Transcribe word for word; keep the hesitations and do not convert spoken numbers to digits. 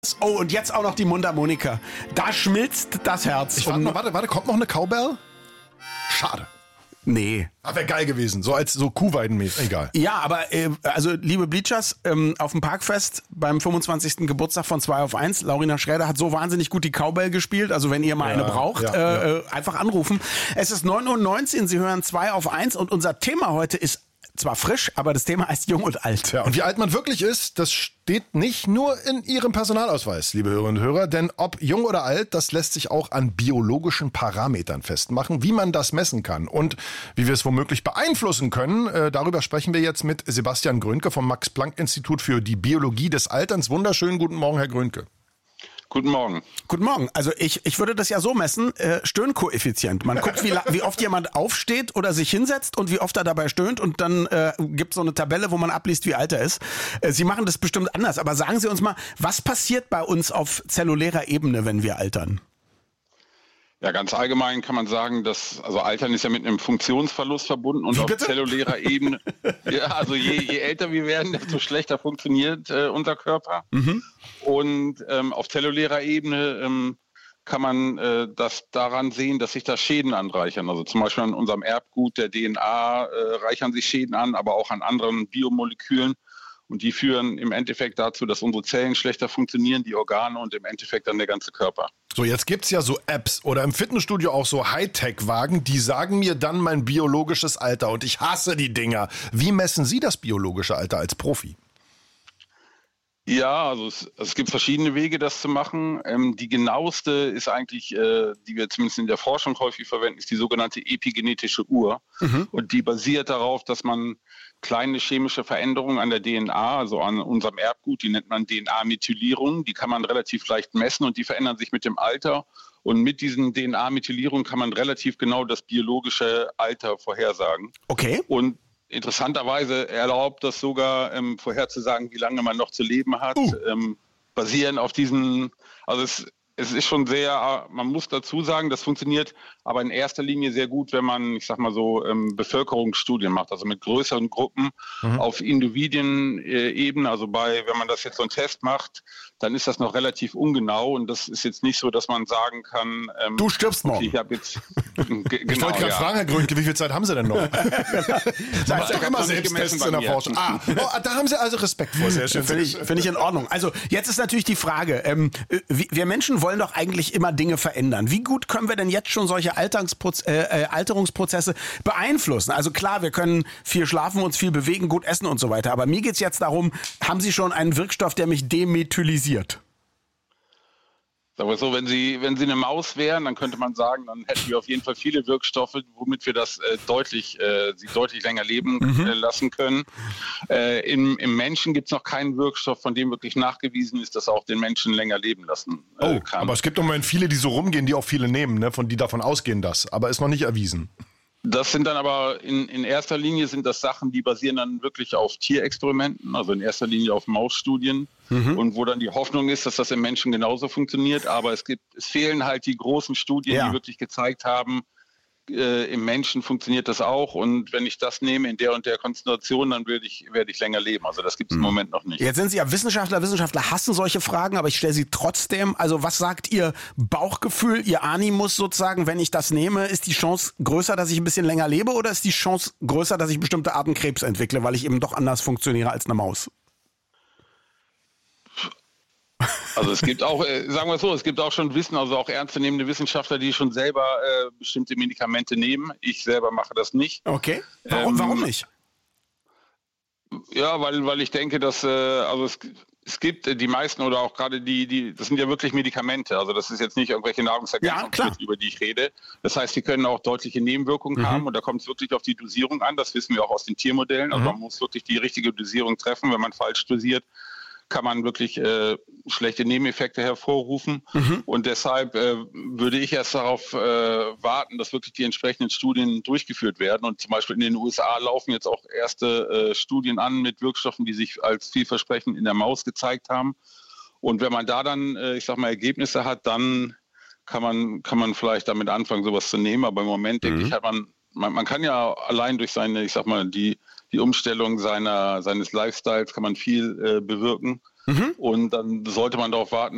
Oh, und jetzt auch noch die Mundharmonika. Da schmilzt das Herz. Ich warte, warte, warte, kommt noch eine Cowbell? Schade. Nee. Aber wäre geil gewesen, so als so Kuhweidenmäßig. Egal. Ja, aber äh, also liebe Bleachers, ähm, auf dem Parkfest beim fünfundzwanzigsten Geburtstag von zwei auf eins, Laurina Schräder hat so wahnsinnig gut die Cowbell gespielt, also wenn ihr mal Ja, eine braucht, ja, äh, ja. einfach anrufen. Es ist neun Uhr neunzehn, Sie hören zwei auf eins und unser Thema heute ist zwar frisch, aber das Thema heißt jung und alt. Ja, und wie alt man wirklich ist, das steht nicht nur in Ihrem Personalausweis, liebe Hörerinnen und Hörer, denn ob jung oder alt, das lässt sich auch an biologischen Parametern festmachen. Wie man das messen kann und wie wir es womöglich beeinflussen können, äh, darüber sprechen wir jetzt mit Sebastian Grönke vom Max-Planck-Institut für die Biologie des Alterns. Wunderschönen guten Morgen, Herr Grönke. Guten Morgen. Guten Morgen. Also ich, ich würde das ja so messen, äh, Stöhnkoeffizient. Man guckt, wie, la- wie oft jemand aufsteht oder sich hinsetzt und wie oft er dabei stöhnt und dann äh, gibt es so eine Tabelle, wo man abliest, wie alt er ist. Äh, Sie machen das bestimmt anders, aber sagen Sie uns mal, was passiert bei uns auf zellulärer Ebene, wenn wir altern? Ja, ganz allgemein kann man sagen, dass, also Altern ist ja mit einem Funktionsverlust verbunden und Wie auf bitte? zellulärer Ebene, ja, also je, je älter wir werden, desto schlechter funktioniert äh, unser Körper. Mhm. Und ähm, auf zellulärer Ebene ähm, kann man äh, das daran sehen, dass sich da Schäden anreichern. Also zum Beispiel an unserem Erbgut der D N A äh, reichern sich Schäden an, aber auch an anderen Biomolekülen. Und die führen im Endeffekt dazu, dass unsere Zellen schlechter funktionieren, die Organe und im Endeffekt dann der ganze Körper. So, jetzt gibt's ja so Apps oder im Fitnessstudio auch so Hightech-Wagen, die sagen mir dann mein biologisches Alter und ich hasse die Dinger. Wie messen Sie das biologische Alter als Profi? Ja, also es, es gibt verschiedene Wege, das zu machen. Ähm, die genaueste ist eigentlich, äh, die wir zumindest in der Forschung häufig verwenden, ist die sogenannte epigenetische Uhr. Mhm. Und die basiert darauf, dass man kleine chemische Veränderungen an der D N A, also an unserem Erbgut, die nennt man D N A-Methylierung, die kann man relativ leicht messen und die verändern sich mit dem Alter. Und mit diesen D N A-Methylierungen kann man relativ genau das biologische Alter vorhersagen. Okay. Und interessanterweise erlaubt das sogar, ähm, vorherzusagen, wie lange man noch zu leben hat, uh. ähm, basierend auf diesen, also es, es ist schon sehr, man muss dazu sagen, das funktioniert aber in erster Linie sehr gut, wenn man, ich sag mal so, ähm, Bevölkerungsstudien macht, also mit größeren Gruppen mhm. auf Individuenebene, also bei, wenn man das jetzt so einen Test macht, dann ist das noch relativ ungenau und das ist jetzt nicht so, dass man sagen kann, ähm, du stirbst morgen. Okay, ich habe jetzt, genau, ich wollte gerade ja. fragen, Herr Grönke, wie viel Zeit haben Sie denn noch? Das macht doch immer Selbsttests in der Forschung. Ah, oh, da haben Sie also Respekt vor. Sehr schön. Finde ich, find ich in Ordnung. Also jetzt ist natürlich die Frage, ähm, wir Menschen wollen doch eigentlich immer Dinge verändern. Wie gut können wir denn jetzt schon solche Alterungsproz- äh, Alterungsprozesse beeinflussen? Also klar, wir können viel schlafen, uns viel bewegen, gut essen und so weiter. Aber mir geht's jetzt darum, haben Sie schon einen Wirkstoff, der mich demethylisiert? Sagen wir so, wenn Sie, wenn Sie eine Maus wären, dann könnte man sagen, dann hätten wir auf jeden Fall viele Wirkstoffe, womit wir das äh, deutlich, äh, sie deutlich länger leben mhm. äh, lassen können. Äh, im, Im Menschen gibt es noch keinen Wirkstoff, von dem wirklich nachgewiesen ist, dass er auch den Menschen länger leben lassen äh, oh, kann. Aber es gibt im Moment viele, die so rumgehen, die auch viele nehmen, ne, von die davon ausgehen, das. Aber ist noch nicht erwiesen. Das sind dann aber in, in erster Linie sind das Sachen, die basieren dann wirklich auf Tierexperimenten, also in erster Linie auf Mausstudien mhm. und wo dann die Hoffnung ist, dass das im Menschen genauso funktioniert. Aber es gibt, es fehlen halt die großen Studien, ja. die wirklich gezeigt haben, äh, im Menschen funktioniert das auch und wenn ich das nehme in der und der Konzentration, dann werde ich, werde ich länger leben. Also das gibt es mhm. im Moment noch nicht. Jetzt sind Sie ja Wissenschaftler, Wissenschaftler hassen solche Fragen, aber ich stelle sie trotzdem. Also was sagt Ihr Bauchgefühl, Ihr Animus sozusagen, wenn ich das nehme, ist die Chance größer, dass ich ein bisschen länger lebe oder ist die Chance größer, dass ich bestimmte Arten Krebs entwickle, weil ich eben doch anders funktioniere als eine Maus? Also es gibt auch, äh, sagen wir es so, es gibt auch schon Wissen, also auch ernstzunehmende Wissenschaftler, die schon selber äh, bestimmte Medikamente nehmen. Ich selber mache das nicht. Okay. Warum, ähm, warum nicht? Ja, weil, weil ich denke, dass äh, also es, es gibt äh, die meisten oder auch gerade die, die, das sind ja wirklich Medikamente. Also das ist jetzt nicht irgendwelche Nahrungsergänzungsmittel, ja, über die ich rede. Das heißt, die können auch deutliche Nebenwirkungen mhm. haben und da kommt es wirklich auf die Dosierung an. Das wissen wir auch aus den Tiermodellen. Also mhm. man muss wirklich die richtige Dosierung treffen. Wenn man falsch dosiert, kann man wirklich äh, schlechte Nebeneffekte hervorrufen. Mhm. Und deshalb äh, würde ich erst darauf äh, warten, dass wirklich die entsprechenden Studien durchgeführt werden. Und zum Beispiel in den U S A laufen jetzt auch erste äh, Studien an mit Wirkstoffen, die sich als vielversprechend in der Maus gezeigt haben. Und wenn man da dann, äh, ich sag mal, Ergebnisse hat, dann kann man, kann man vielleicht damit anfangen, sowas zu nehmen. Aber im Moment, mhm. denke ich, hat man, man, man kann ja allein durch seine, ich sag mal, die die Umstellung seiner, seines Lifestyles kann man viel äh, bewirken. Mhm. Und dann sollte man darauf warten,